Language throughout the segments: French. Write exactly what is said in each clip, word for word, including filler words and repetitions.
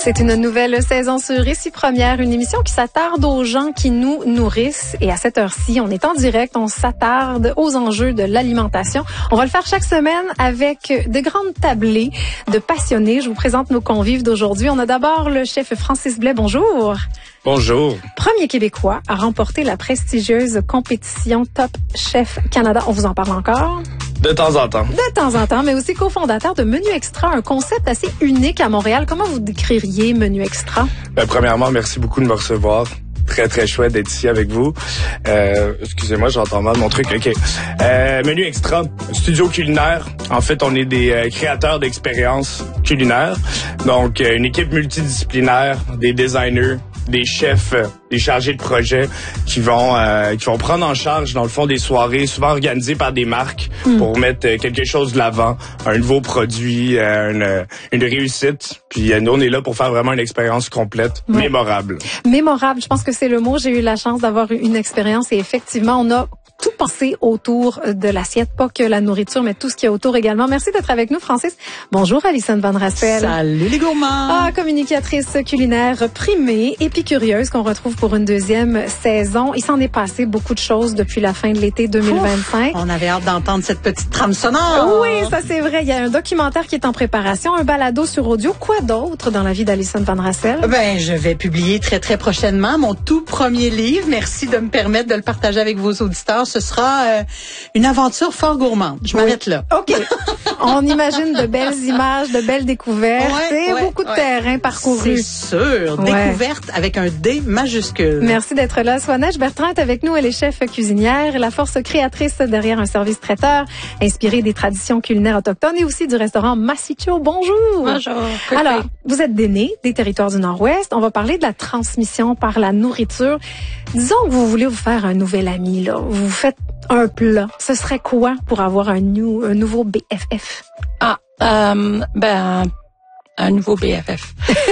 C'est une nouvelle saison sur Ici Première, une émission qui s'attarde aux gens qui nous nourrissent. Et à cette heure-ci, on est en direct, on s'attarde aux enjeux de l'alimentation. On va le faire chaque semaine avec de grandes tablées de passionnés. Je vous présente nos convives d'aujourd'hui. On a d'abord le chef Francis Blais. Bonjour. Bonjour. Premier Québécois à remporter la prestigieuse compétition Top Chef Canada. On vous en parle encore? De temps en temps. De temps en temps, mais aussi cofondateur de Menu Extra, un concept assez unique à Montréal. Comment vous décririez Menu Extra? Ben, premièrement, merci beaucoup de me recevoir. Très, très chouette d'être ici avec vous. Euh, excusez-moi, j'entends mal mon truc. OK. Euh, Menu Extra, studio culinaire. En fait, on est des euh, créateurs d'expériences culinaires. Donc, euh, une équipe multidisciplinaire, des designers, des chefs, euh, des chargés de projet qui vont euh, qui vont prendre en charge, dans le fond, des soirées souvent organisées par des marques mm. pour mettre euh, quelque chose de l'avant, un nouveau produit, euh, une, une réussite. Puis euh, nous, on est là pour faire vraiment une expérience complète, ouais. mémorable. Mémorable, je pense que c'est le mot. J'ai eu la chance d'avoir une expérience et effectivement, on a tout pensé autour de l'assiette, pas que la nourriture, mais tout ce qu'il y a autour également. Merci d'être avec nous, Francis. Bonjour, Alison Van Raspel. Salut les gourmands. Ah, communicatrice culinaire primée, épicurieuse, qu'on retrouve pour une deuxième saison. Il s'en est passé beaucoup de choses depuis la fin de l'été deux mille vingt-cinq. Ouf, on avait hâte d'entendre cette petite trame sonore. Oui, ça c'est vrai. Il y a un documentaire qui est en préparation, un balado sur audio. Quoi d'autre dans la vie d'Alison Van Raspel? Ben, je vais publier très, très prochainement mon tout premier livre. Merci de me permettre de le partager avec vos auditeurs. Ce sera euh, une aventure fort gourmande. Je m'arrête oui. là. OK. On imagine de belles images, de belles découvertes ouais, et ouais, beaucoup de ouais. terrain parcouru. C'est sûr. Ouais. Découverte avec un D majuscule. Merci d'être là. Swanage Bertrand est avec nous. Elle est chef cuisinière, la force créatrice derrière un service traiteur, inspiré des traditions culinaires autochtones et aussi du restaurant Massicho. Bonjour. Bonjour. Alors, vous êtes des nés des territoires du Nord-Ouest. On va parler de la transmission par la nourriture. Disons que vous voulez vous faire un nouvel ami, là. Vous faites un plat. Ce serait quoi pour avoir un, new, un nouveau B F F? Ah, euh, ben, un nouveau B F F.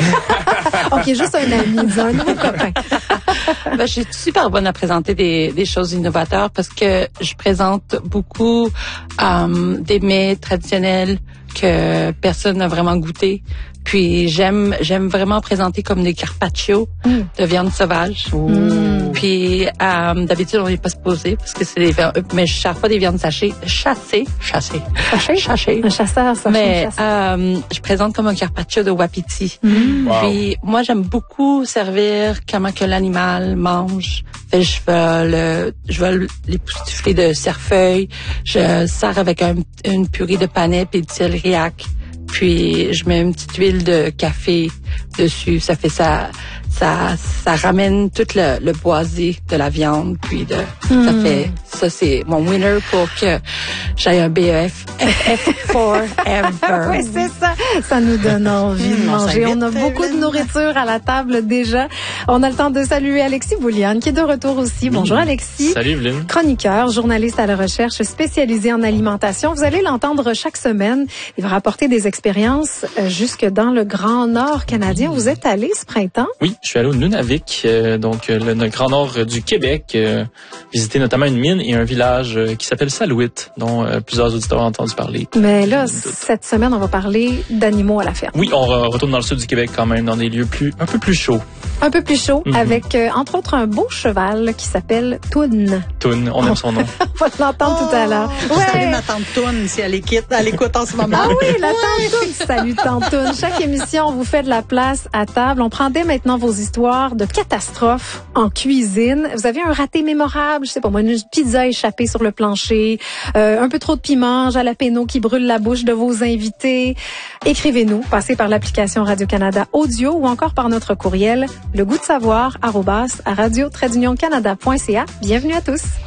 OK, juste un ami, un nouveau copain. Ben, je suis super bonne à présenter des, des choses innovatrices parce que je présente beaucoup euh, des mets traditionnels que personne n'a vraiment goûté. Puis j'aime j'aime vraiment présenter comme des carpaccio mm. de viande sauvage. Mm. Puis euh, d'habitude on n'est pas supposé parce que c'est des viandes, mais je sers pas des viandes sachées, chassées, chassées, chassées, chassées. Un chasseur, ça. Mais euh, je présente comme un carpaccio de wapiti. Mm. Wow. Puis moi j'aime beaucoup servir comment que l'animal mange. Fait, je veux le, je veux les poussifler de cerfeuil. Je sers avec un, une purée de panais et de céleri-ac. Puis je mets une petite huile de café dessus. Ça fait ça, ça, ça ramène tout le, le boisé de la viande. Puis de, mm. ça fait, ça c'est mon winner pour que j'aille un B E F F forever. Oui, c'est ça. Ça nous donne envie mmh, de manger. On a beaucoup de nourriture à la table déjà. On a le temps de saluer Alexis Bouliane qui est de retour aussi. Bonjour Alexis. Salut Evelyne. Chroniqueur, journaliste à la recherche, spécialisé en alimentation. Vous allez l'entendre chaque semaine. Il va rapporter des expériences jusque dans le Grand Nord canadien. Vous êtes allé ce printemps? Oui, je suis allé au Nunavik, euh, donc le, le Grand Nord du Québec, euh, visiter notamment une mine et un village euh, qui s'appelle Salouit, dont euh, plusieurs auditeurs ont entendu parler. Mais là, cette semaine, on va parler d'animaux à la ferme. Oui, on re- retourne dans le sud du Québec quand même, dans des lieux plus un peu plus chauds. Un peu plus chaud, mm-hmm. avec euh, entre autres un beau cheval qui s'appelle Toun. Toun, on aime son nom. On va l'entendre oh, tout à l'heure. Ouais. Salut ma tante Toun, si elle écoute, elle écoute en ce moment. Ah oui, la tante Toun. Salut tante Toun. Chaque émission, on vous fait de la place à table. On prend dès maintenant vos histoires de catastrophes en cuisine. Vous avez un raté mémorable, je sais pas moi, une pizza échappée sur le plancher, euh, un peu trop de piment, jalapeno qui brûle la bouche de vos invités. Écrivez-nous, passez par l'application Radio-Canada Audio ou encore par notre courriel le goût de savoir arobase à radio tiret canada point c a. Bienvenue à tous.